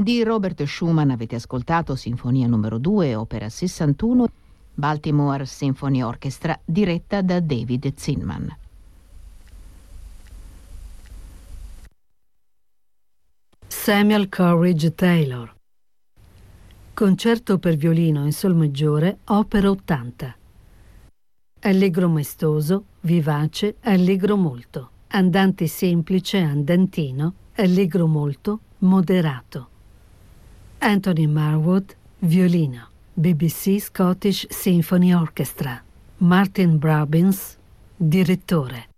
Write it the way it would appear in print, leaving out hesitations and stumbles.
Di Robert Schumann avete ascoltato Sinfonia numero 2, opera 61, Baltimore Symphony Orchestra, diretta da David Zinman. Samuel Coleridge Taylor. Concerto per violino in sol maggiore, opera 80. Allegro maestoso, vivace, allegro molto. Andante semplice, andantino, allegro molto, moderato. Anthony Marwood, violino. BBC Scottish Symphony Orchestra. Martin Brabbins, direttore.